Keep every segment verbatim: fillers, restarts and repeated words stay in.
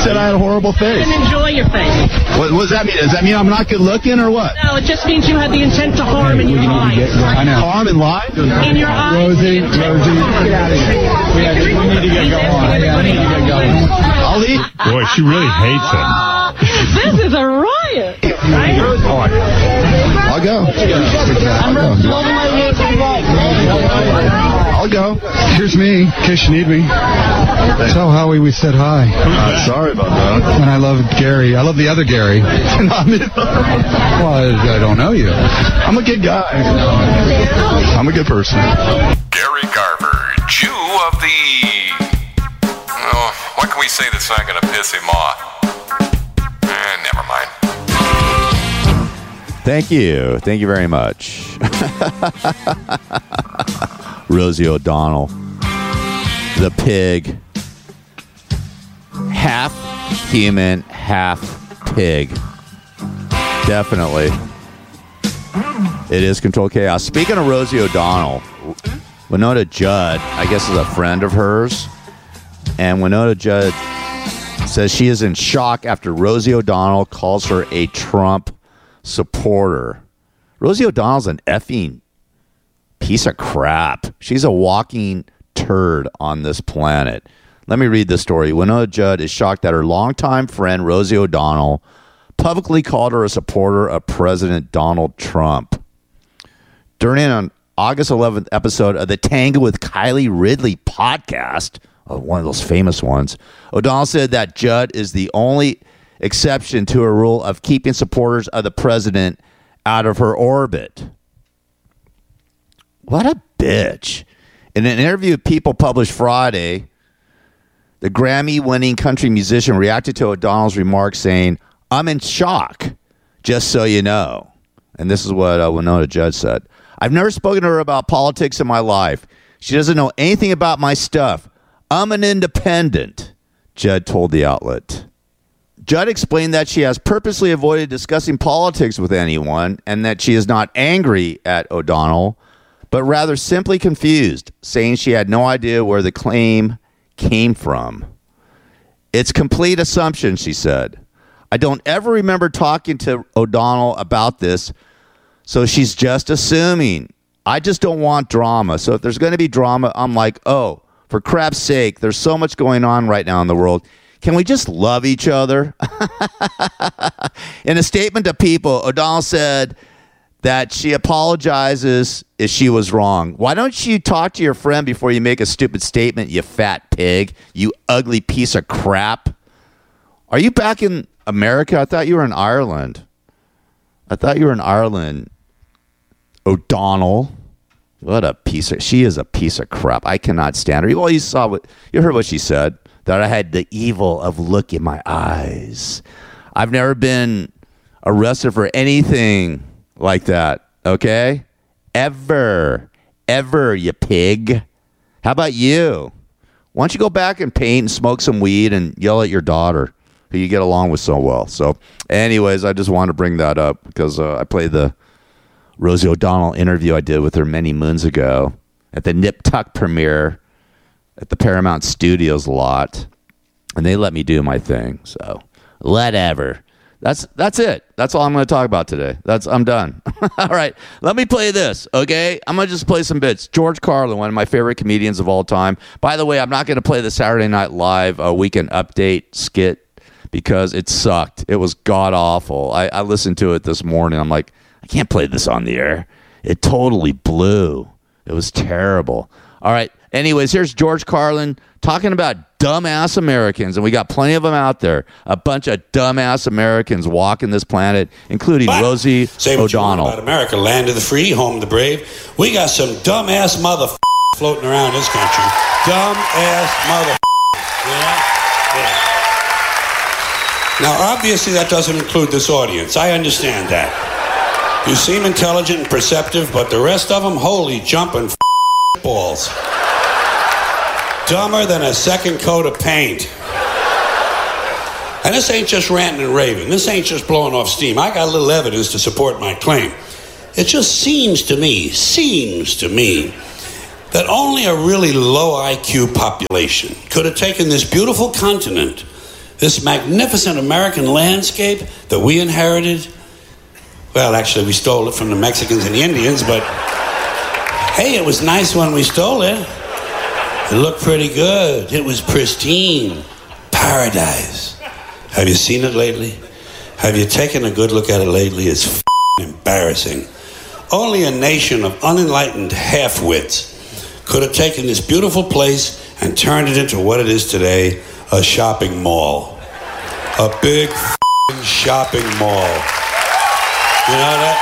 said I had a horrible face. I didn't enjoy your face. What, what does that mean? Does that mean I'm not good looking or what? No, it just means you had the intent to harm in your eyes. I know. Harm and lie? In your eyes. Rosie, Rosie, get out of here. We, have, we need to get going. Yeah, we need to get going. I'll eat. Boy, she really hates him. This is a riot. Right? I'll go. I'll go. Here's me, in case you need me. Tell Howie we said hi. Uh, sorry about that. And I love Gary. I love the other Gary. Well, I, I don't know you. I'm a good guy. I'm a good person. Gary Garver, Jew of the... Oh, what can we say that's not going to piss him off? Eh, never mind. Thank you. Thank you very much. Rosie O'Donnell, the pig, half human, half pig. Definitely. It is Controlled Chaos. Speaking of Rosie O'Donnell, Winona Judd, I guess, is a friend of hers. And Winona Judd says she is in shock after Rosie O'Donnell calls her a Trump supporter. Rosie O'Donnell's an effing piece of crap. She's a walking turd on this planet. Let me read the story. Winona Judd is shocked that her longtime friend Rosie O'Donnell publicly called her a supporter of President Donald Trump. During an August eleventh episode of the Tango with Kylie Ridley podcast, one of those famous ones, O'Donnell said that Judd is the only exception to a rule of keeping supporters of the president out of her orbit. What a bitch. In an interview with People published Friday, the Grammy-winning country musician reacted to O'Donnell's remarks saying, "I'm in shock, just so you know." And this is what uh, Winona Judd said. "I've never spoken to her about politics in my life. She doesn't know anything about my stuff. I'm an independent," Judd told the outlet. Judd explained that she has purposely avoided discussing politics with anyone and that she is not angry at O'Donnell, but rather simply confused, saying she had no idea where the claim came from. "It's complete assumption," she said. "I don't ever remember talking to O'Donnell about this, so she's just assuming. I just don't want drama. So if there's going to be drama, I'm like, oh, for crap's sake, there's so much going on right now in the world. Can we just love each other?" In a statement to People, O'Donnell said that she apologizes if she was wrong. Why don't you talk to your friend before you make a stupid statement, you fat pig, you ugly piece of crap? Are you back in America? I thought you were in Ireland. I thought you were in Ireland. O'Donnell. What a piece of... She is a piece of crap. I cannot stand her. Well, you saw what... You heard what she said. That I had the evil of look in my eyes. I've never been arrested for anything like that, okay? Ever. Ever, you pig. How about you? Why don't you go back and paint and smoke some weed and yell at your daughter, who you get along with so well? So, anyways, I just wanted to bring that up because uh, I played the Rosie O'Donnell interview I did with her many moons ago at the Nip Tuck premiere at the Paramount Studios lot, and they let me do my thing. So, whatever. That's that's it. That's all I'm going to talk about today. That's I'm done. All right, let me play this, okay? I'm going to just play some bits. George Carlin, one of my favorite comedians of all time. By the way, I'm not going to play the Saturday Night Live uh, Weekend Update skit because it sucked. It was god-awful. I, I listened to it this morning. I'm like, I can't play this on the air. It totally blew. It was terrible. All right. Anyways, here's George Carlin talking about dumbass Americans, and we got plenty of them out there. A bunch of dumbass Americans walking this planet, including but, Rosie O'Donnell. About America, land of the free, home of the brave. We got some dumbass mother floating around this country. Dumbass mother. Yeah? Yeah. Now, obviously, that doesn't include this audience. I understand that. You seem intelligent and perceptive, but the rest of them, holy jumping balls. Dumber than a second coat of paint. And this ain't just ranting and raving. This ain't just blowing off steam. I got a little evidence to support my claim. It just seems to me, seems to me, that only a really low I Q population could have taken this beautiful continent This magnificent American landscape that we inherited. Well, actually, we stole it from the Mexicans and the Indians, but hey, it was nice when we stole it. It looked pretty good. It was pristine. Paradise. Have you seen it lately? Have you taken a good look at it lately? It's f***ing embarrassing. Only a nation of unenlightened half-wits could have taken this beautiful place and turned it into what it is today, a shopping mall. A big f***ing shopping mall. You know that?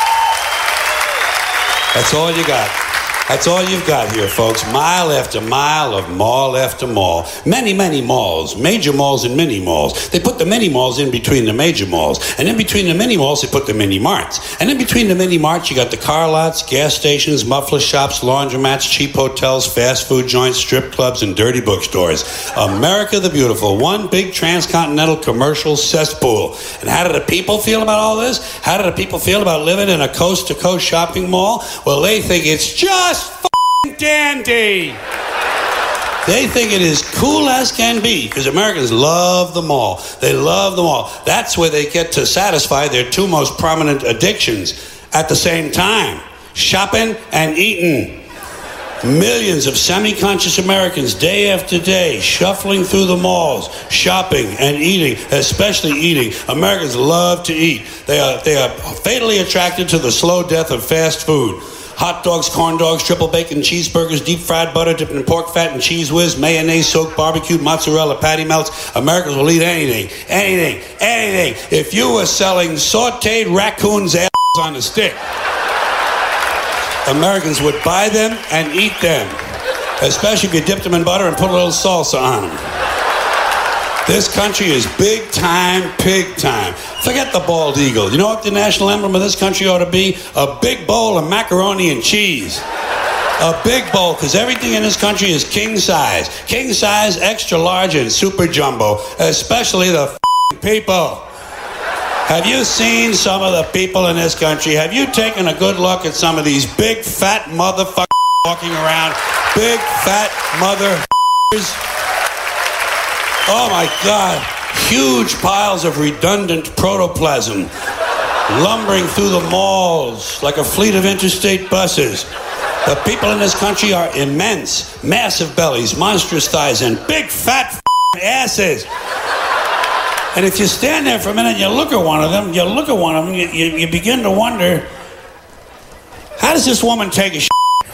That's all you got. That's all you've got here, folks. Mile after mile of mall after mall. Many, many malls. Major malls and mini malls. They put the mini malls in between the major malls. And in between the mini malls, they put the mini marts. And in between the mini marts, you got the car lots, gas stations, muffler shops, laundromats, cheap hotels, fast food joints, strip clubs, and dirty bookstores. America the Beautiful. One big transcontinental commercial cesspool. And how do the people feel about all this? How do the people feel about living in a coast-to-coast shopping mall? Well, they think it's just f***ing dandy. They think it is cool as can be because Americans love the mall. They love the mall. That's where they get to satisfy their two most prominent addictions at the same time: shopping and eating. Millions of semi-conscious Americans day after day shuffling through the malls, shopping and eating, especially eating. Americans love to eat. They are, they are fatally attracted to the slow death of fast food. Hot dogs, corn dogs, triple bacon cheeseburgers, deep fried butter dipped in pork fat and cheese whiz, mayonnaise soaked barbecued mozzarella patty melts. Americans will eat anything, anything, anything. If you were selling sauteed raccoon's ass on a stick, Americans would buy them and eat them, especially if you dipped them in butter and put a little salsa on them. This country is big time, pig time. Forget the bald eagle. You know what the national emblem of this country ought to be? A big bowl of macaroni and cheese. A big bowl, because everything in this country is king size. King size, extra large, and super jumbo. Especially the f***ing people. Have you seen some of the people in this country? Have you taken a good look at some of these big fat motherfuckers walking around? Big fat motherfuckers. Oh my God, huge piles of redundant protoplasm lumbering through the malls like a fleet of interstate buses. The people in this country are immense, massive bellies, monstrous thighs, and big fat f***ing asses. And if you stand there for a minute and you look at one of them, you look at one of them, you, you, you begin to wonder, how does this woman take a shit?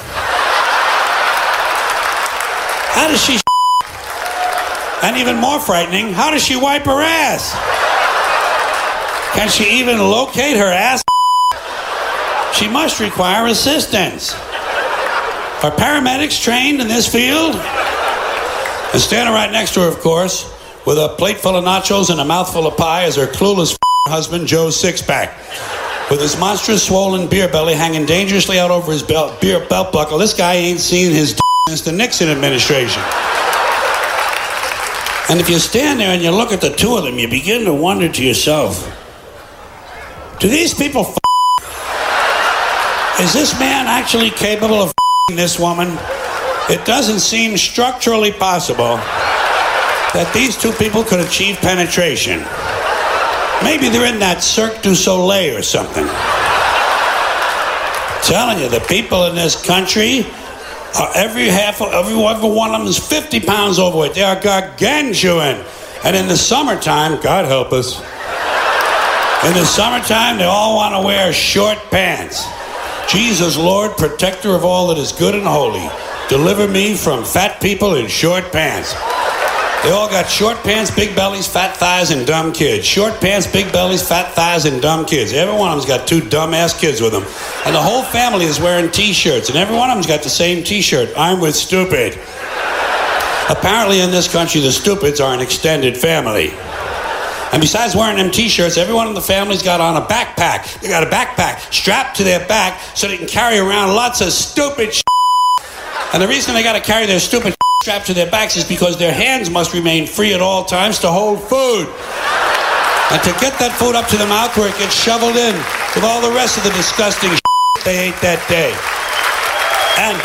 How does she? And even more frightening, how does she wipe her ass? Can she even locate her ass? She must require assistance. Are paramedics trained in this field? And standing right next to her, of course, with a plate full of nachos and a mouthful of pie, is her clueless husband, Joe Sixpack. With his monstrous swollen beer belly hanging dangerously out over his belt, beer belt buckle. This guy ain't seen his d- since the Nixon administration. And if you stand there and you look at the two of them, you begin to wonder to yourself, do these people f***? Is this man actually capable of f***ing this woman? It doesn't seem structurally possible that these two people could achieve penetration. Maybe they're in that Cirque du Soleil or something. I'm telling you, the people in this country, Uh, every half, every, every one of them is fifty pounds overweight. They are gargantuan. And in the summertime, God help us, in the summertime, they all want to wear short pants. Jesus, Lord, protector of all that is good and holy, deliver me from fat people in short pants. They all got short pants, big bellies, fat thighs, and dumb kids. Short pants, big bellies, fat thighs, and dumb kids. Every one of them's got two dumb-ass kids with them. And the whole family is wearing T-shirts, and every one of them's got the same T-shirt. I'm with stupid. Apparently in this country, the stupids are an extended family. And besides wearing them T-shirts, every one of the family's got on a backpack. They got a backpack strapped to their back so they can carry around lots of stupid shit. And the reason they got to carry their stupid strapped to their backs is because their hands must remain free at all times to hold food. And to get that food up to the mouth where it gets shoveled in with all the rest of the disgusting shit they ate that day. And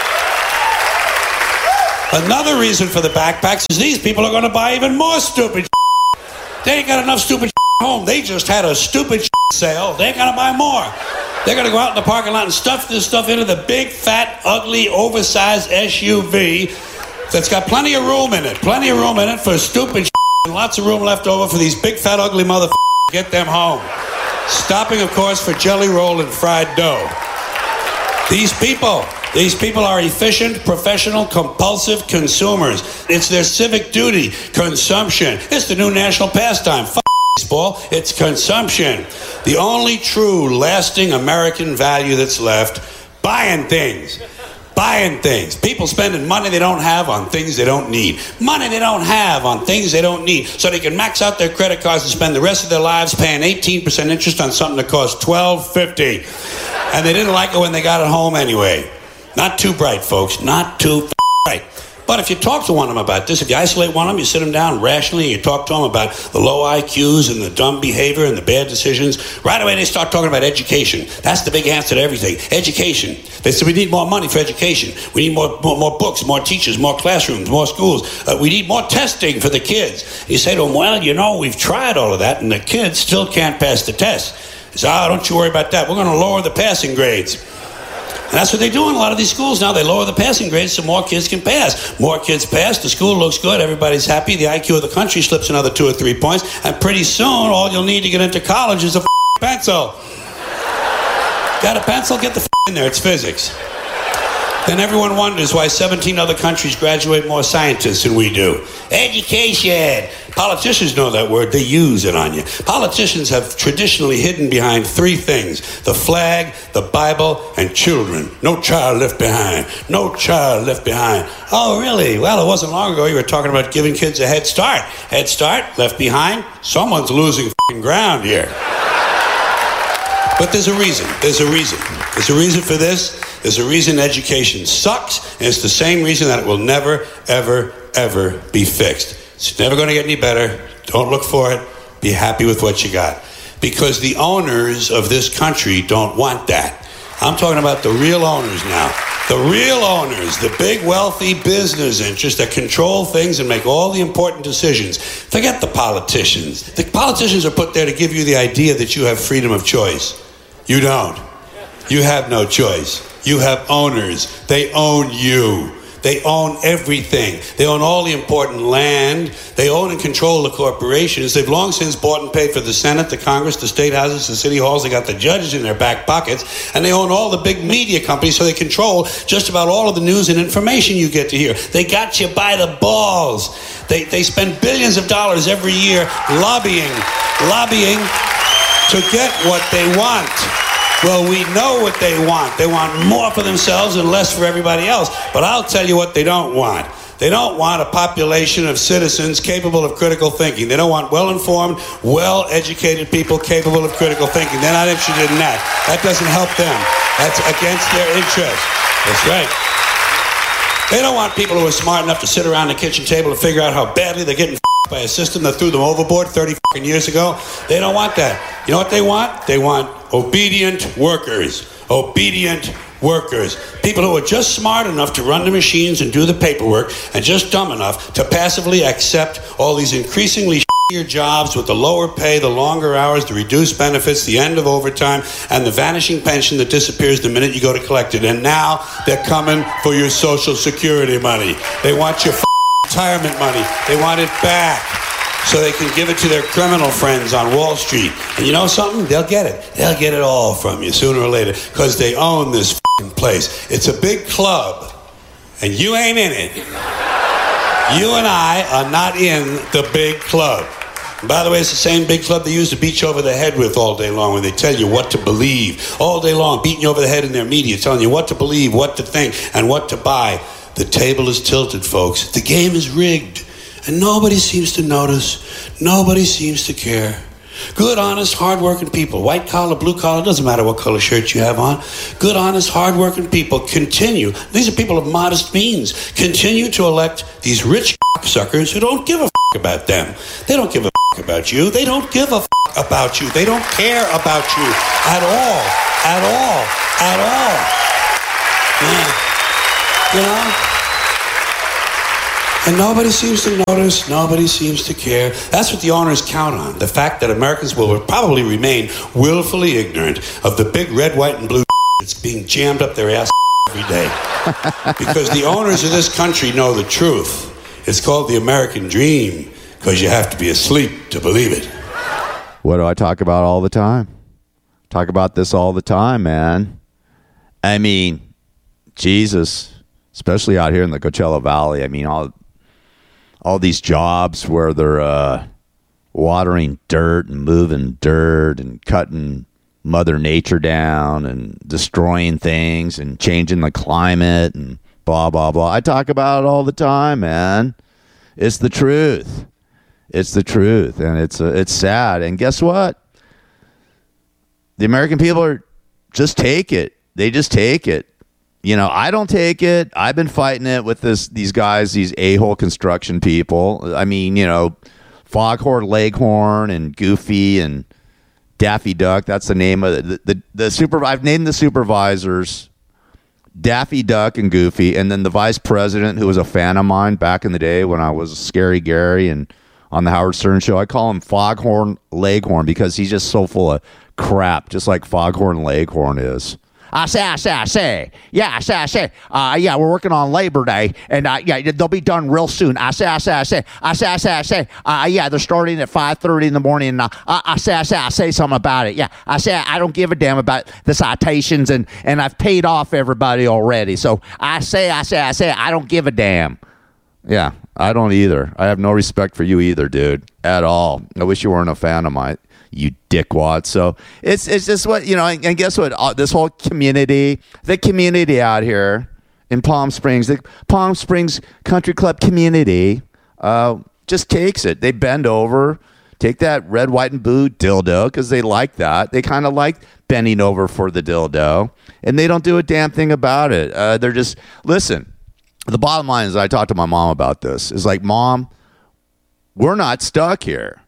another reason for the backpacks is these people are going to buy even more stupid shit. They ain't got enough stupid home. They just had a stupid sale. They ain't gonna buy more. They're gonna go out in the parking lot and stuff this stuff into the big, fat, ugly, oversized S U V that's got plenty of room in it. Plenty of room in it for stupid and lots of room left over for these big, fat, ugly motherfuckers to get them home. Stopping, of course, for jelly roll and fried dough. These people, these people are efficient, professional, compulsive consumers. It's their civic duty, consumption. It's the new national pastime. F*** baseball, it's consumption. The only true, lasting American value that's left, buying things. Buying things. People spending money they don't have on things they don't need. Money they don't have on things they don't need. So they can max out their credit cards and spend the rest of their lives paying eighteen percent interest on something that costs twelve fifty. And they didn't like it when they got it home anyway. Not too bright, folks. Not too bright. But if you talk to one of them about this, if you isolate one of them, you sit them down rationally, and you talk to them about the low I Qs and the dumb behavior and the bad decisions, right away they start talking about education. That's the big answer to everything. Education. They say we need more money for education. We need more more, more books, more teachers, more classrooms, more schools. Uh, we need more testing for the kids. You say to them, well, you know, we've tried all of that, and the kids still can't pass the test. They say, oh, don't you worry about that. We're going to lower the passing grades. And that's what they do in a lot of these schools now. They lower the passing grades so more kids can pass. More kids pass, the school looks good, everybody's happy, the I Q of the country slips another two or three points, and pretty soon all you'll need to get into college is a pencil. Got a pencil? Get the in there, it's physics. Then everyone wonders why seventeen other countries graduate more scientists than we do. Education. Politicians know that word. They use it on you. Politicians have traditionally hidden behind three things: the flag, the Bible, and children. No child left behind. No child left behind. Oh, really? Well, it wasn't long ago you were talking about giving kids a head start. Head start, left behind. Someone's losing f***ing ground here. But there's a reason. There's a reason. There's a reason for this. There's a reason education sucks, and it's the same reason that it will never, ever, ever be fixed. It's never going to get any better. Don't look for it. Be happy with what you got. Because the owners of this country don't want that. I'm talking about the real owners now. The real owners, the big wealthy business interests that control things and make all the important decisions. Forget the politicians. The politicians are put there to give you the idea that you have freedom of choice. You don't. You have no choice. You have owners. They own you. They own everything. They own all the important land. They own and control the corporations. They've long since bought and paid for the Senate, the Congress, the state houses, the city halls. They got the judges in their back pockets. And they own all the big media companies, so they control just about all of the news and information you get to hear. They got you by the balls. They, they spend billions of dollars every year lobbying, lobbying to get what they want. Well, we know what they want. They want more for themselves and less for everybody else. But I'll tell you what they don't want. They don't want a population of citizens capable of critical thinking. They don't want well-informed, well-educated people capable of critical thinking. They're not interested in that. That doesn't help them. That's against their interest. That's right. They don't want people who are smart enough to sit around the kitchen table and figure out how badly they're getting f***ed by a system that threw them overboard thirty fucking years ago. They don't want that. You know what they want? They want obedient workers. Obedient workers. People who are just smart enough to run the machines and do the paperwork, and just dumb enough to passively accept all these increasingly shittier jobs with the lower pay, the longer hours, the reduced benefits, the end of overtime, and the vanishing pension that disappears the minute you go to collect it. And now they're coming for your Social Security money. They want your retirement money. They want it back, so they can give it to their criminal friends on Wall Street. And you know something? They'll get it. They'll get it all from you sooner or later, because they own this f***ing place. It's a big club, and you ain't in it. You and I are not in the big club. And by the way, it's the same big club they use to beat you over the head with all day long when they tell you what to believe. All day long, beating you over the head in their media, telling you what to believe, what to think, and what to buy. The table is tilted, folks. The game is rigged. And nobody seems to notice. Nobody seems to care. Good, honest, hard-working people, white collar, blue collar, doesn't matter what color shirt you have on. Good, honest, hard-working people continue. These are people of modest means. Continue to elect these rich suckers who don't give a f*** about them. They don't give a f*** about you. They don't give a f*** about you. They don't care about you at all. At all. At all. Yeah. You know? And nobody seems to notice, nobody seems to care. That's what the owners count on. The fact that Americans will probably remain willfully ignorant of the big red, white, and blue that's being jammed up their ass every day. Because the owners of this country know the truth. It's called the American dream, because you have to be asleep to believe it. What do I talk about all the time? Talk about this all the time, man. I mean, Jesus, especially out here in the Coachella Valley. I mean, all all these jobs where they're uh, watering dirt and moving dirt and cutting Mother Nature down and destroying things and changing the climate and blah, blah, blah. I talk about it all the time, man. It's the truth. It's the truth, and it's uh, it's sad. And guess what? The American people are just take it. They just take it. You know, I don't take it. I've been fighting it with this these guys, these a-hole construction people. I mean, you know, Foghorn Leghorn and Goofy and Daffy Duck. That's the name of the the, the super. I've named the supervisors Daffy Duck and Goofy, and then the vice president, who was a fan of mine back in the day when I was Scary Gary and on the Howard Stern show. I call him Foghorn Leghorn because he's just so full of crap, just like Foghorn Leghorn is. I say, I say, I say, yeah, I say, I say, uh, yeah, we're working on Labor Day, and uh, yeah, they'll be done real soon. I say, I say, I say, I say, I say, I say, uh, yeah, they're starting at five thirty in the morning, and uh, I, I say, I say, I say something about it. Yeah, I say, I don't give a damn about the citations, and, and I've paid off everybody already. So I say, I say, I say, I don't give a damn. Yeah, I don't either. I have no respect for you either, dude, at all. I wish you weren't a fan of mine, you dickwad. So it's it's just what, you know, and, and guess what? Uh, this whole community, the community out here in Palm Springs, the Palm Springs Country Club community uh, just takes it. They bend over, take that red, white, and blue dildo because they like that. They kind of like bending over for the dildo, and they don't do a damn thing about it. Uh, they're just, listen, the bottom line is, I talked to my mom about this, is like, Mom, we're not stuck here.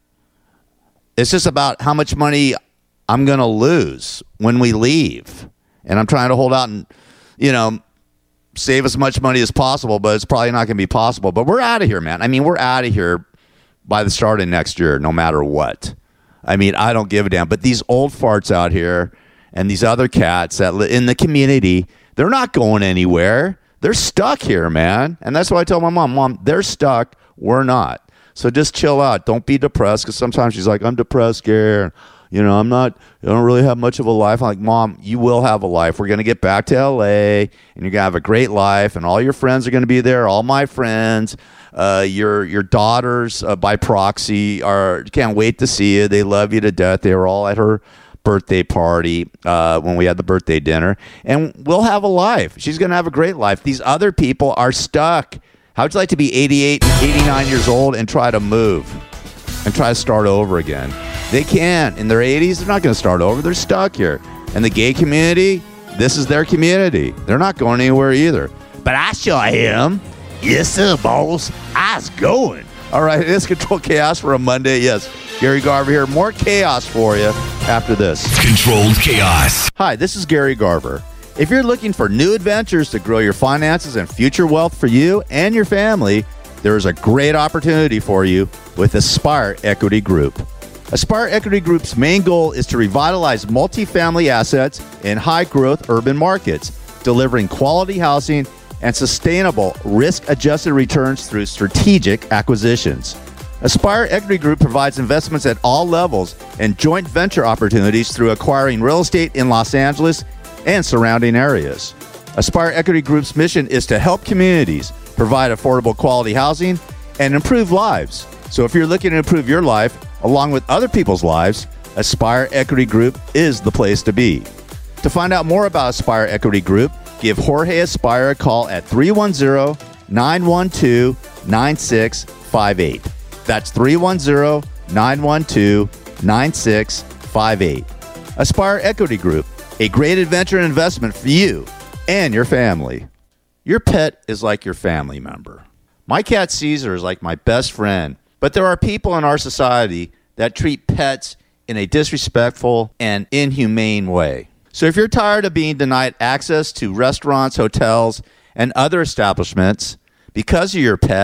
It's just about how much money I'm going to lose when we leave. And I'm trying to hold out and, you know, save as much money as possible, but it's probably not going to be possible. But we're out of here, man. I mean, we're out of here by the start of next year, no matter what. I mean, I don't give a damn. But these old farts out here and these other cats that li- in the community, they're not going anywhere. They're stuck here, man. And that's why I tell my mom, Mom, they're stuck. We're not. So just chill out. Don't be depressed, because sometimes she's like, I'm depressed, Gary. You know, I'm not, I don't really have much of a life. I'm like, Mom, you will have a life. We're going to get back to L A, and you're going to have a great life, and all your friends are going to be there, all my friends. Uh, your your daughters, uh, by proxy, are can't wait to see you. They love you to death. They were all at her birthday party uh, when we had the birthday dinner, and we'll have a life. She's going to have a great life. These other people are stuck. How would you like to be eighty-eight and eighty-nine years old and try to move and try to start over again? They can't. In their eighties, they're not going to start over. They're stuck here. And the gay community, this is their community. They're not going anywhere either. But I sure am. Yes, sir, boss. I's going. All right, it is Controlled Chaos for a Monday. Yes, Gary Garver here. More chaos for you after this. Controlled Chaos. Hi, this is Gary Garver. If you're looking for new adventures to grow your finances and future wealth for you and your family, there is a great opportunity for you with Aspire Equity Group. Aspire Equity Group's main goal is to revitalize multifamily assets in high-growth urban markets, delivering quality housing and sustainable risk-adjusted returns through strategic acquisitions. Aspire Equity Group provides investments at all levels and joint venture opportunities through acquiring real estate in Los Angeles and surrounding areas. Aspire Equity Group's mission is to help communities provide affordable quality housing and improve lives. So if you're looking to improve your life along with other people's lives, Aspire Equity Group is the place to be. To find out more about Aspire Equity Group, give Jorge Aspire a call at three one zero, nine one two, nine six five eight. That's three one zero, nine one two, nine six five eight. Aspire Equity Group, a great adventure and investment for you and your family. Your pet is like your family member. My cat Caesar is like my best friend, but there are people in our society that treat pets in a disrespectful and inhumane way. So if you're tired of being denied access to restaurants, hotels, and other establishments because of your pet,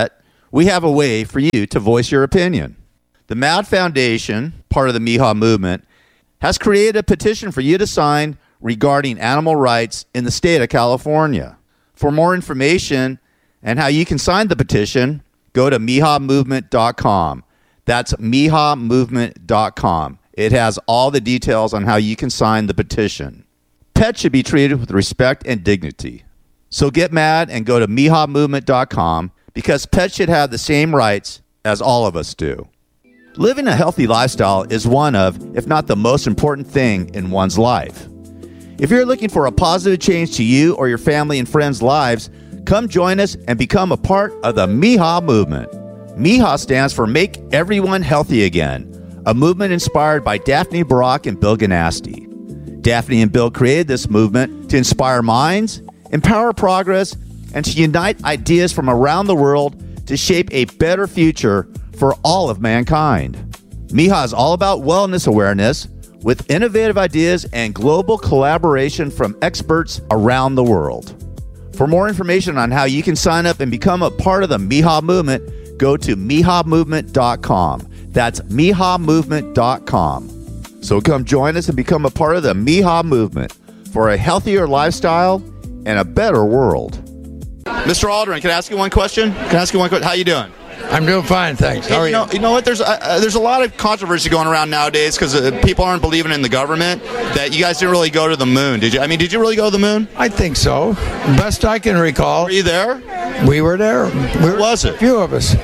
we have a way for you to voice your opinion. The Mad Foundation, part of the Meehaw movement, has created a petition for you to sign regarding animal rights in the state of California. For more information and how you can sign the petition, go to meehaw movement dot com. That's meehaw movement dot com. It has all the details on how you can sign the petition. Pets should be treated with respect and dignity. So get mad and go to meehaw movement dot com because pets should have the same rights as all of us do. Living a healthy lifestyle is one of, if not the most important thing in one's life. If you're looking for a positive change to you or your family and friends' lives, come join us and become a part of the Meehaw movement. Meehaw stands for Make Everyone Healthy Again, a movement inspired by Daphne Barak and Bill Ganasty. Daphne and Bill created this movement to inspire minds, empower progress, and to unite ideas from around the world to shape a better future for all of mankind. Meehaw is all about wellness awareness with innovative ideas and global collaboration from experts around the world. For more information on how you can sign up and become a part of the Meehaw movement, go to meehaw movement dot com. That's meehaw movement dot com. So come join us and become a part of the Meehaw movement for a healthier lifestyle and a better world. Mister Aldrin, can I ask you one question? Can I ask you one question? How you doing? I'm doing fine, thanks. How are you? you? Know, you know what? There's uh, there's a lot of controversy going around nowadays because uh, people aren't believing in the government that you guys didn't really go to the moon. Did you? I mean, did you really go to the moon? I think so. Best I can recall. Were you there? We were there. We Where was it? A few of us.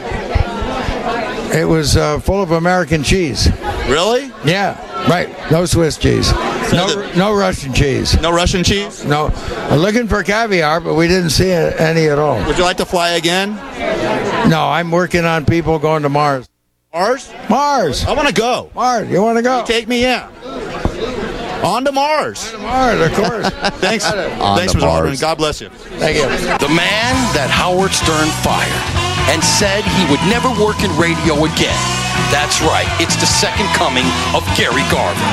It was uh, full of American cheese. Really? Yeah, right. No Swiss cheese. No, the- no Russian cheese. No Russian cheese? No. I'm looking for caviar, but we didn't see any at all. Would you like to fly again? No, I'm working on people going to Mars. Mars? Mars. I want to go. Mars. You want to go? Take me in. On to Mars. Mars, of course. Thanks. On Thanks, to Mister Mars. Aldrin. God bless you. Thank you. The man that Howard Stern fired and said he would never work in radio again. That's right. It's the second coming of Gary Garver.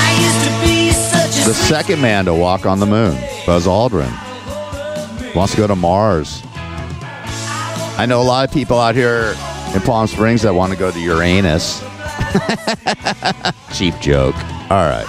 The second man to walk on the moon, Buzz Aldrin, wants to go to Mars. I know a lot of people out here in Palm Springs that want to go to Uranus. Cheap joke. All right.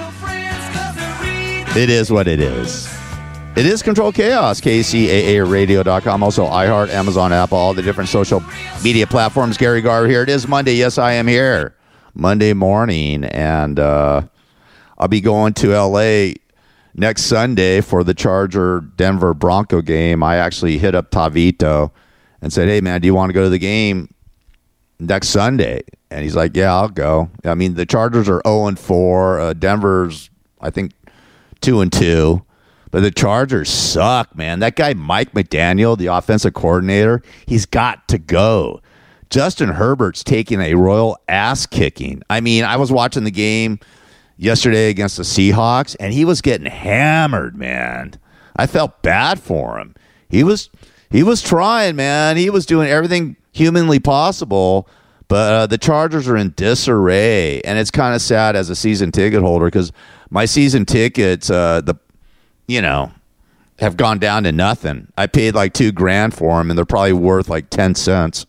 It is what it is. It is Control Chaos, K C A A radio dot com, also iHeart, Amazon, Apple, all the different social media platforms. Gary Garver here. It is Monday. Yes, I am here. Monday morning, and uh, I'll be going to L A next Sunday for the Charger-Denver Bronco game. I actually hit up Tavito and said, hey, man, do you want to go to the game next Sunday? And he's like, yeah, I'll go. I mean, the Chargers are oh and four. Uh, Denver's, I think, two and two. But the Chargers suck, man. That guy, Mike McDaniel, the offensive coordinator, he's got to go. Justin Herbert's taking a royal ass kicking. I mean, I was watching the game yesterday against the Seahawks, and he was getting hammered, man. I felt bad for him. He was he was trying, man. He was doing everything humanly possible, but uh, the Chargers are in disarray, and it's kind of sad as a season ticket holder because my season tickets, uh, the you know, have gone down to nothing. I paid like two grand for them, and they're probably worth like ten cents.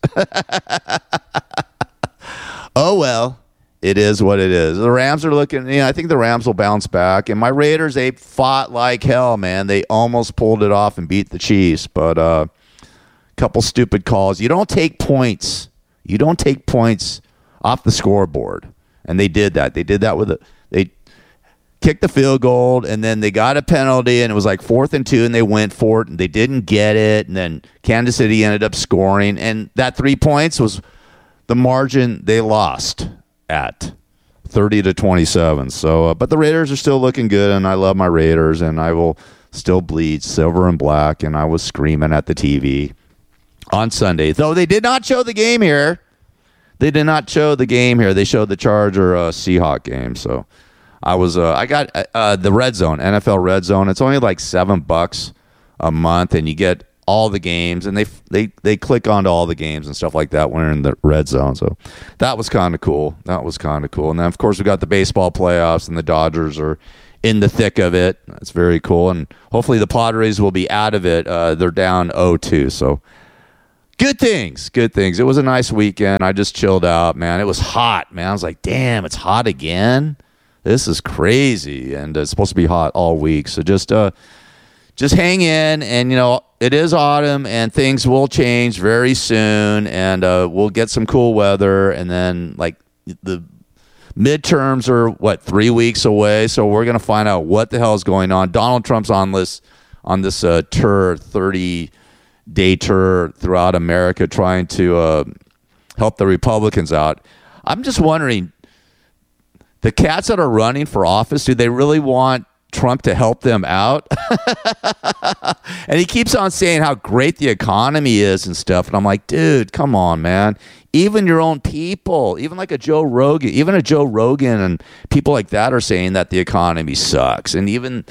Oh, well, it is what it is. The Rams are looking, you know, I think the Rams will bounce back. And my Raiders, they fought like hell, man. They almost pulled it off and beat the Chiefs. But a uh, couple stupid calls. You don't take points. You don't take points off the scoreboard. And they did that. They did that with a, they kicked the field goal, and then they got a penalty, and it was like fourth and two, and they went for it, and they didn't get it, and then Kansas City ended up scoring, and that three points was the margin they lost at thirty to twenty-seven. So, uh, but the Raiders are still looking good, and I love my Raiders, and I will still bleed silver and black, and I was screaming at the T V on Sunday, though they did not show the game here. They did not show the game here. They showed the Charger uh, Seahawk game, so I was uh, I got uh, the Red Zone, N F L Red Zone. It's only like seven bucks a month, and you get all the games, and they they they click onto all the games and stuff like that when you're in the Red Zone. So that was kind of cool. That was kind of cool. And then of course we got the baseball playoffs, and the Dodgers are in the thick of it. That's very cool. And hopefully the Padres will be out of it. Uh, they're down oh two, so good things, good things. It was a nice weekend. I just chilled out, man. It was hot, man. I was like, damn, it's hot again. This is crazy, and it's supposed to be hot all week. So just, uh, just hang in, and you know, it is autumn, and things will change very soon, and uh, we'll get some cool weather, and then like the midterms are what three weeks away, so we're gonna find out what the hell is going on. Donald Trump's on this on this uh, tour, thirty day tour throughout America, trying to uh, help the Republicans out. I'm just wondering, the cats that are running for office, do they really want Trump to help them out? And he keeps on saying how great the economy is and stuff. And I'm like, dude, come on, man. Even your own people, even like a Joe Rogan, even a Joe Rogan and people like that are saying that the economy sucks. And even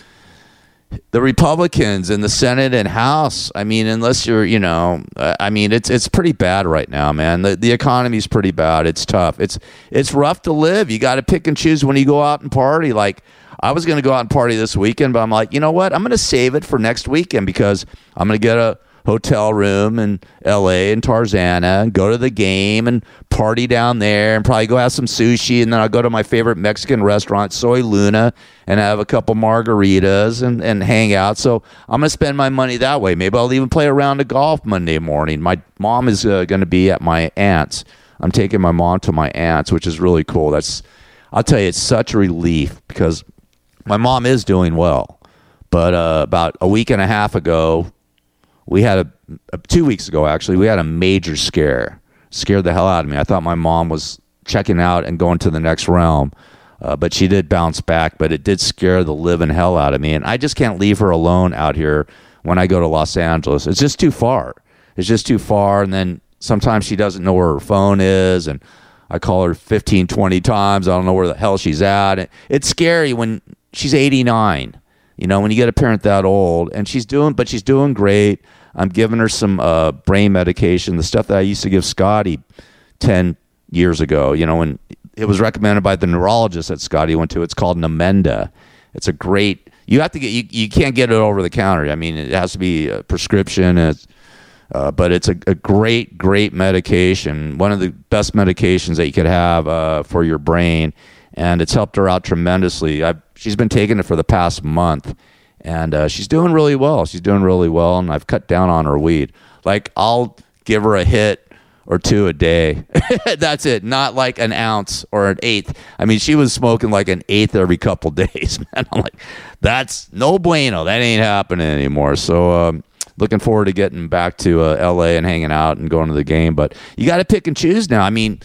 the Republicans in the Senate and House, I mean, unless you're, you know, I mean, it's it's pretty bad right now, man. The the economy's pretty bad. It's tough. It's it's rough to live. You got to pick and choose when you go out and party. Like, I was going to go out and party this weekend, but I'm like, you know what? I'm going to save it for next weekend because I'm going to get a hotel room in L A and Tarzana and go to the game and party down there and probably go have some sushi, and then I'll go to my favorite Mexican restaurant, Soy Luna, and have a couple margaritas and, and hang out. So I'm going to spend my money that way. Maybe I'll even play a round of golf Monday morning. My mom is uh, going to be at my aunt's. I'm taking my mom to my aunt's, which is really cool. That's, I'll tell you, it's such a relief because my mom is doing well. But uh, about a week and a half ago, we had a, a two weeks ago actually, we had a major scare. Scared the hell out of me. I thought my mom was checking out and going to the next realm, uh, but she did bounce back. But it did scare the living hell out of me, and I just can't leave her alone out here when I go to Los Angeles. It's just too far. It's just too far, and then sometimes she doesn't know where her phone is, and I call her fifteen, twenty times. I don't know where the hell she's at. It's scary when she's eighty-nine. You know, when you get a parent that old, and she's doing, but she's doing great. I'm giving her some uh, brain medication, the stuff that I used to give Scotty ten years ago, you know, and it was recommended by the neurologist that Scotty went to. It's called Namenda. It's a great, you have to get, you, you can't get it over the counter. I mean, it has to be a prescription, and it's, uh, but it's a, a great, great medication. One of the best medications that you could have uh, for your brain, and it's helped her out tremendously. I've, she's been taking it for the past month. And uh, she's doing really well. She's doing really well, and I've cut down on her weed. Like, I'll give her a hit or two a day. That's it. Not like an ounce or an eighth. I mean, she was smoking like an eighth every couple days, man. I'm like, that's no bueno. That ain't happening anymore. So um, looking forward to getting back to uh, L A and hanging out and going to the game. But you got to pick and choose now. I mean,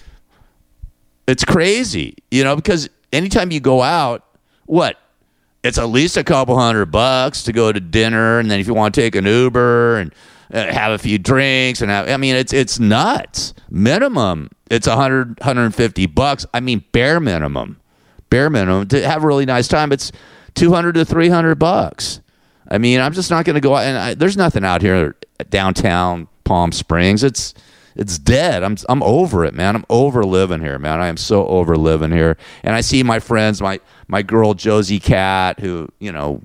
it's crazy, you know, because anytime you go out, what? It's at least a couple hundred bucks to go to dinner, and then if you want to take an Uber and uh, have a few drinks, and have, I mean, it's it's nuts. Minimum, it's a hundred, hundred and fifty bucks. I mean, bare minimum, bare minimum to have a really nice time. It's two hundred to three hundred bucks. I mean, I'm just not going to go out, and I, there's nothing out here downtown Palm Springs. It's It's dead. I'm I'm over it, man. I'm over living here, man. I am so over living here. And I see my friends, my my girl Josie Cat, who, you know,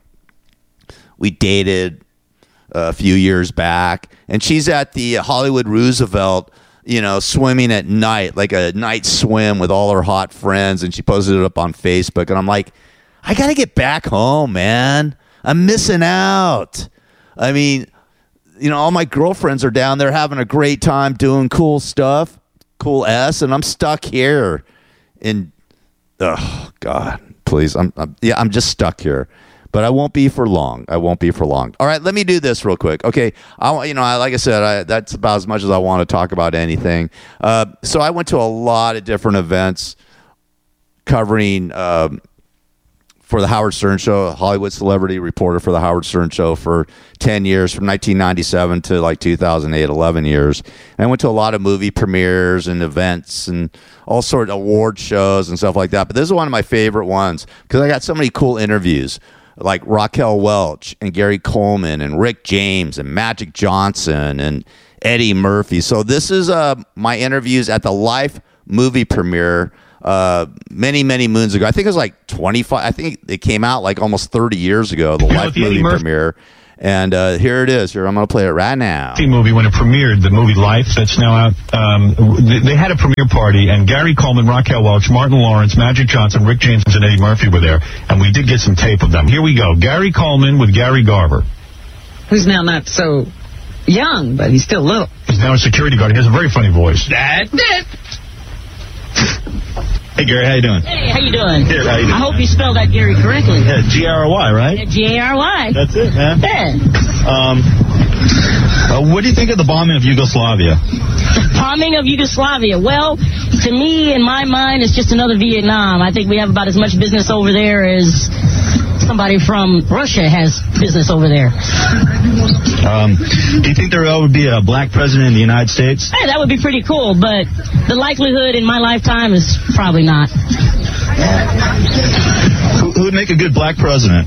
we dated a few years back, and she's at the Hollywood Roosevelt, you know, swimming at night, like a night swim with all her hot friends, and she posted it up on Facebook. And I'm like, I got to get back home, man. I'm missing out. I mean, you know, all my girlfriends are down there having a great time doing cool stuff, cool S, and I'm stuck here in, oh, God, please. I'm, I'm yeah, I'm just stuck here. But I won't be for long. I won't be for long. All right, let me do this real quick. Okay, I, you know, I, like I said, I, that's about as much as I want to talk about anything. Uh, so I went to a lot of different events covering um, for the Howard Stern Show, Hollywood celebrity reporter for the Howard Stern Show for ten years, from nineteen ninety-seven to like two thousand eight, eleven years. And I went to a lot of movie premieres and events and all sorts of award shows and stuff like that. But this is one of my favorite ones because I got so many cool interviews, like Raquel Welch and Gary Coleman and Rick James and Magic Johnson and Eddie Murphy. So this is uh, my interviews at the Life movie premiere uh, many, many moons ago. I think it was like twenty-five. I think it came out like almost thirty years ago, the Life movie premiere. And uh, here it is. Here, I'm going to play it right now. Movie when it premiered, the movie Life that's now out. Um, they, they had a premiere party, and Gary Coleman, Raquel Welch, Martin Lawrence, Magic Johnson, Rick James, and Eddie Murphy were there, and we did get some tape of them. Here we go. Gary Coleman with Gary Garver. Who's now not so young, but he's still little. He's now a security guard. He has a very funny voice. That's it. Hey, Gary, how you doing? Hey, how you doing? Good, how you doing? I hope you spelled that Gary correctly. Yeah, G R Y, right? G A R Y. That's it, man. Yeah. Um, uh, what do you think of the bombing of Yugoslavia? Bombing of Yugoslavia. Well, to me, in my mind, it's just another Vietnam. I think we have about as much business over there as somebody from Russia has business over there. Um, do you think there would be a black president in the United States? Hey, that would be pretty cool, but the likelihood in my lifetime is probably not. Who, who would make a good black president?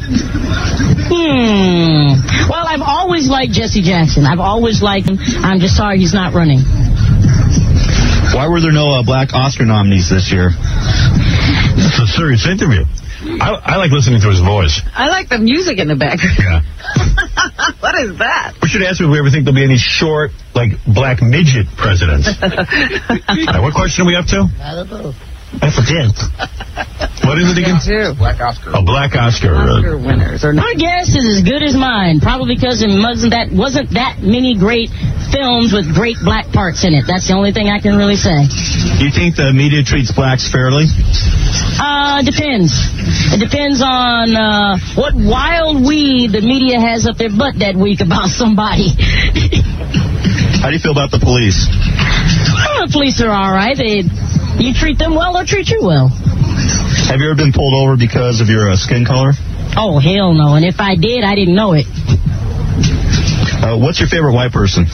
Hmm. Well, I've always liked Jesse Jackson. I've always liked him. I'm just sorry he's not running. Why were there no uh, black Oscar nominees this year? That's a serious interview. I, I like listening to his voice. I like the music in the background. Yeah. What is that? We should ask him if we ever think there'll be any short, like, black midget presidents. All right, what question are we up to? I don't know. I forget. What is it again? Black Oscar. A black Oscar. Oscar Uh, winners. Or My guess is as good as mine, probably because it wasn't that wasn't that many great films with great black parts in it. That's the only thing I can really say. do you think the media treats blacks fairly? Uh, depends. It depends on uh, what wild weed the media has up their butt that week about somebody. How do you feel about the police? Well, the police are all right. They, you treat them well, they'll treat you well. Have you ever been pulled over because of your uh, skin color? Oh, hell no. And if I did, I didn't know it. Uh, what's your favorite white person?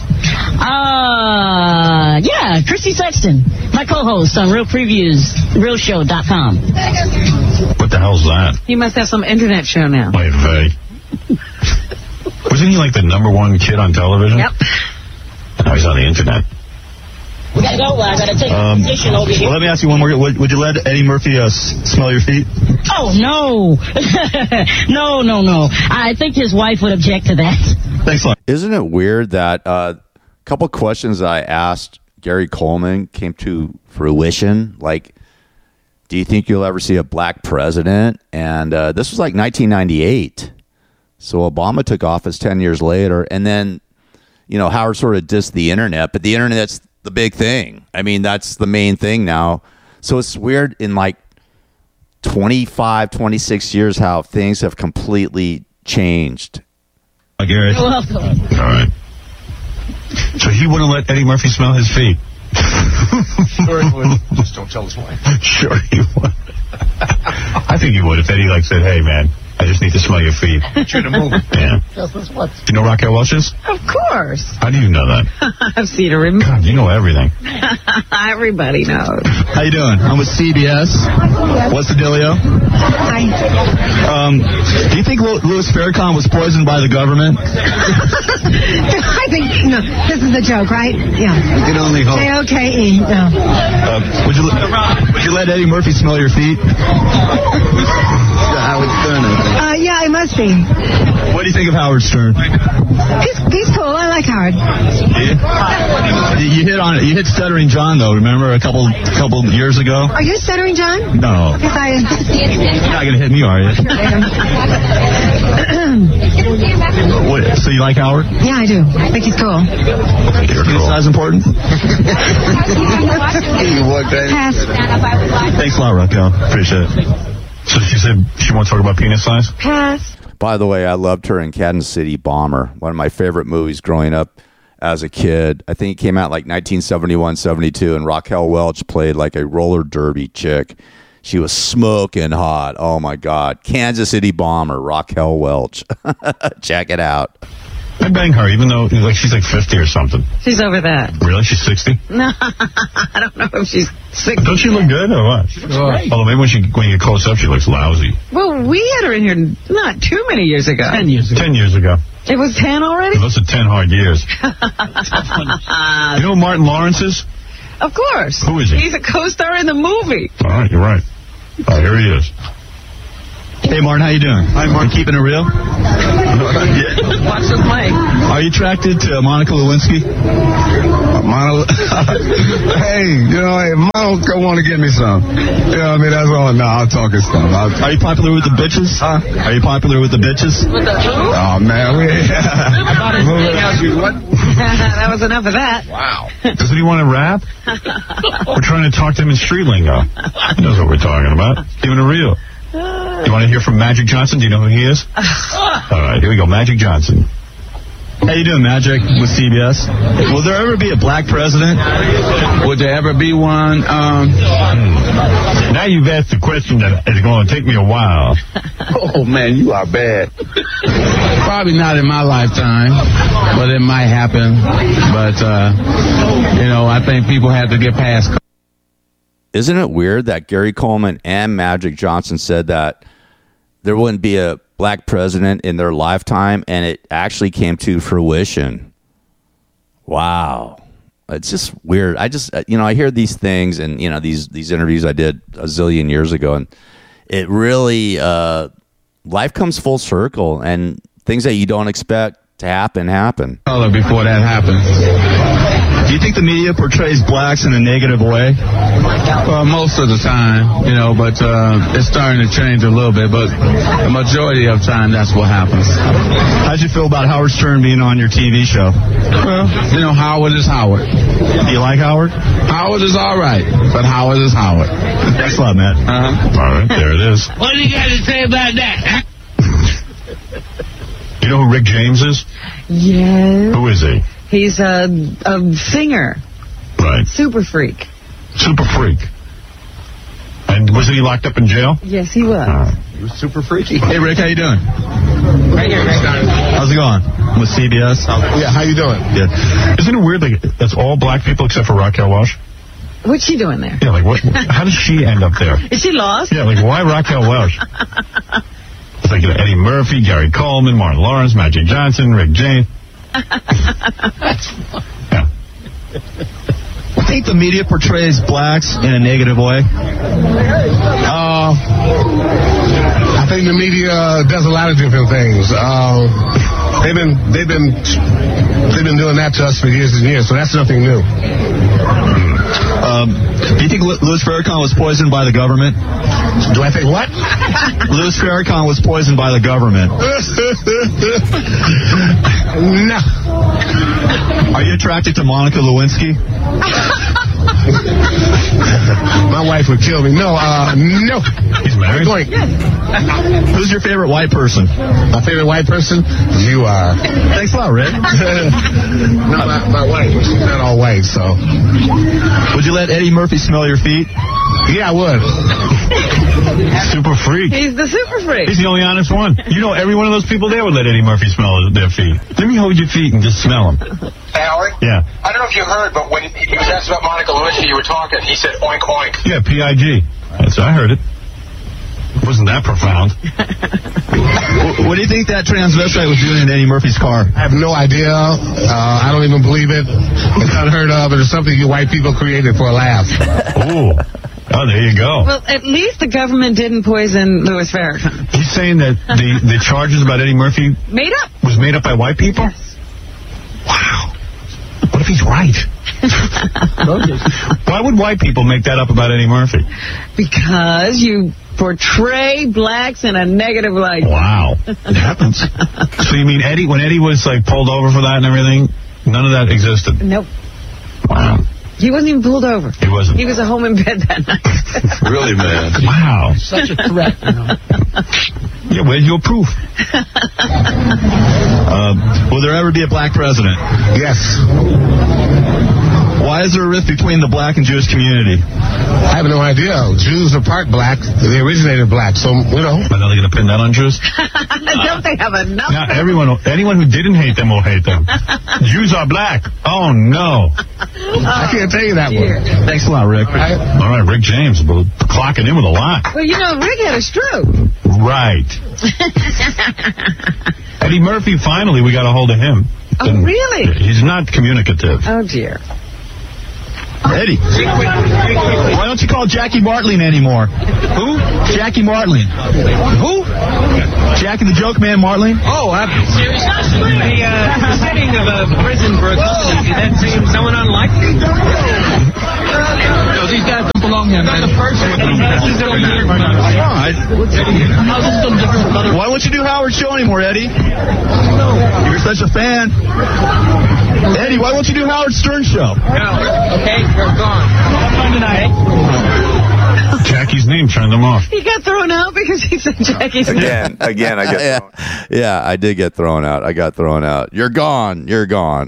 Uh, yeah, Chrissy Sexton, my co-host on Real Previews, real show dot com. What the hell's that? he must have some internet show now. Wait, Vay. Wasn't he like the number one kid on television? Yep. Now he's on the internet. We gotta go. I gotta take Um, a position over here. well, let me ask you one more. Would, would you let Eddie Murphy uh, s- smell your feet? Oh, no. no, no, no. I think his wife would object to that. Thanks a lot. Isn't it weird that uh, a couple questions I asked Gary Coleman came to fruition? Like, do you think you'll ever see a black president? And uh, this was like nineteen ninety-eight. So Obama took office ten years later. And then, you know, Howard sort of dissed the internet. But the internet's the big thing. I mean, that's the main thing now. So it's weird in like twenty-five, twenty-six years how things have completely changed. Uh, Gary. You're welcome. All right. So he wouldn't let Eddie Murphy smell his feet? Sure he would. Just don't tell his wife. Sure he would. I think he would if Eddie like said, hey, man, I just need to smell your feet. Put you in a movie. Yeah. You know Raquel Welch is? Of course. How do you know that? I've seen her in. God, you know everything. Everybody knows. How you doing? I'm with C B S. What's the dealio? Hi. Um, do you think Lu- Louis Farrakhan was poisoned by the government? I think, no, this is a joke, right? Yeah. You can only hope. J O K E, no. Uh, would you would you let Eddie Murphy smell your feet? Howard Stern. Uh, yeah, I must be. What do you think of Howard Stern? He's, he's cool. I like Howard. You, you hit on it. You hit Stuttering John though. Remember a couple couple years ago? Are you stuttering, John? No. Because I. You're not gonna hit me, are you? What, so you like Howard? Yeah, I do. I think he's cool. You're cool. Size important? Pass. Thanks a lot, Raquel. Appreciate it. So she said she won't talk about penis size? Pass. By the way, I loved her in Kansas City Bomber, one of my favorite movies growing up as a kid. I think it came out like nineteen seventy-one, seventy-two, and Raquel Welch played like a roller derby chick. She was smoking hot. Oh, my God. Kansas City Bomber, Raquel Welch. Check it out. I bang her, even though like she's like fifty or something. She's over that. Really? She's sixty? No, I don't know if she's sixty. Don't she look good or what? Although maybe when she when you get close up, she looks lousy. Well, we had her in here not too many years ago. Ten years ago. Ten years ago. It was ten already? Those are ten hard years. You know who Martin Lawrence is? Of course. Who is he? He's a co-star in the movie. All right, you're right. Oh, here he is. Hey, Martin, how you doing? Hi, Martin. You keeping it real? Watch this mic. Are you attracted to Monica Lewinsky? Mono, hey, you know, hey, Mono want to give me some. You know what I mean? That's all. No, I'll talk his stuff. I'll Are you popular with the bitches? Huh? Are you popular with the bitches? With the who? Oh, man. We, That was enough of that. Wow. Doesn't he want to rap? We're trying to talk to him in street lingo. He knows what we're talking about. Keeping it real. You want to hear from Magic Johnson? Do you know who he is? All right, here we go. Magic Johnson. How you doing, Magic, with C B S? Will there ever be a black president? Would there ever be one? Um, hmm. Now you've asked a question that is going to take me a while. Oh, man, you are bad. Probably not in my lifetime, but it might happen. But, uh, you know, I think people have to get past. Isn't it weird that Gary Coleman and Magic Johnson said that there wouldn't be a black president in their lifetime, and it actually came to fruition? Wow. It's just weird. I just, you know, I hear these things and, you know, these, these interviews I did a zillion years ago, and it really, uh, life comes full circle, and things that you don't expect to happen, happen. Before that happens. Do you think the media portrays blacks in a negative way? Well, most of the time, you know, but uh, it's starting to change a little bit. But the majority of time, that's what happens. How'd you feel about Howard Stern being on your T V show? Well, you know, Howard is Howard. Do you like Howard? Howard is all right, but Howard is Howard. Thanks a lot, Matt. Uh-huh. All right, there it is. What do you got to say about that? You know who Rick James is? Yes. Who is he? He's a, a singer. Right. Super freak. Super freak. And wasn't he locked up in jail? Yes, he was. Uh, He was super freaky. hey, Rick, how you doing? Right here, Rick. How's it going? With C B S? Yeah, how you doing? Good. Isn't it weird that it's all black people except for Raquel Welch? What's she doing there? Yeah, like, what? How does she end up there? Is she lost? Yeah, like, why Raquel Welch? It's like, you know, Eddie Murphy, Gary Coleman, Martin Lawrence, Magic Johnson, Rick James. Yeah. I think the media portrays blacks in a negative way. Uh, I think the media does a lot of different things. Uh, they've been they've been they've been doing that to us for years and years, so that's nothing new. Um, do you think Louis Farrakhan was poisoned by the government? Do I think what? Louis Farrakhan was poisoned by the government. No. Are you attracted to Monica Lewinsky? My wife would kill me. No, uh, no. He's married? Going. Who's your favorite white person? My favorite white person? You are. Thanks a lot, Rick. No, my, my wife. She's not all white, so. Would you let Eddie Murphy smell your feet? Yeah, I would. Super freak. He's the super freak. He's the only honest one. You know, every one of those people there would let Eddie Murphy smell their feet. Let me hold your feet and just smell them. Hey, Howard? Yeah. I don't know if you heard, but when he was asked about Monica Lewinsky, you were talking, he said oink oink. Yeah, P I G. That's, I heard it. It wasn't that profound. what, what do you think that transvestite was doing in Eddie Murphy's car? I have no idea. Uh, I don't even believe it. It's unheard of. It's something you white people created for a laugh. Ooh. Oh, there you go. Well, at least the government didn't poison Louis Farrakhan. He's saying that the, the charges about Eddie Murphy Made up. was made up by white people? Yes. Wow. What if he's right? Why would white people make that up about Eddie Murphy? Because you portray blacks in a negative light. Wow. It happens. So you mean Eddie, when Eddie was like pulled over for that and everything, none of that existed? Nope. Wow. He wasn't even pulled over. He wasn't. He was at home in bed that night. Really, man? Wow. Such a threat, you know. Yeah, where's your proof? uh, will there ever be a black president? Yes. Why is there a rift between the black and Jewish community? I have no idea. Jews are part black. They originated black, so, you know. Are they going to pin that on Jews? Don't they have enough? Now, everyone, anyone who didn't hate them will hate them. Jews are black. Oh, no. I can't tell you that one. Thanks a lot, Rick. All right, All right Rick James, clocking in with a lot. Well, you know, Rick had a stroke. Right. Eddie Murphy, finally, we got a hold of him. Oh, Didn't, really? He's not communicative. Oh, dear. Eddie, why don't you call call Jackie Martling anymore. Who? Jackie Martling. Who? Jackie the Joke Man Martling. Oh, I'm serious. The, uh, the setting of a prison for a comedy, did that seem someone unlikely? No, these guys don't belong here, man. The first one. Why won't you do Howard's show anymore, Eddie? You're such a fan. Eddie, why won't you do Howard Stern show? No. Okay, you're gone. Fun tonight. Jackie's name turned them off. He got thrown out because he said Jackie's name. Again, again, I get yeah, yeah, I did get thrown out. I got thrown out. You're gone. You're gone.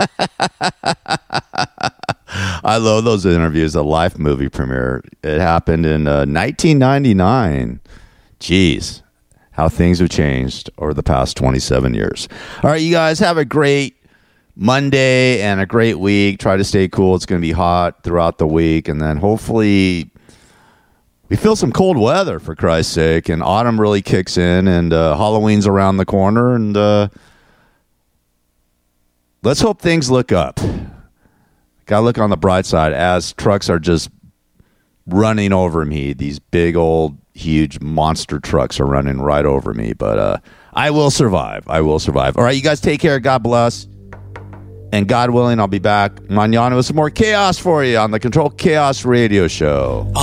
I love those interviews. A Life movie premiere. It happened in uh, nineteen ninety-nine. Jeez, how things have changed over the past twenty-seven years. All right, you guys have a great Monday and a great week. Try to stay cool. It's going to be hot throughout the week, and then hopefully we feel some cold weather, for Christ's sake, and autumn really kicks in, and uh, Halloween's around the corner, and uh, let's hope things look up. Got to look on the bright side as trucks are just running over me. These big, old, huge monster trucks are running right over me, but uh, I will survive. I will survive. All right, you guys take care. God bless. And God willing, I'll be back mañana with some more chaos for you on the Control Chaos Radio Show.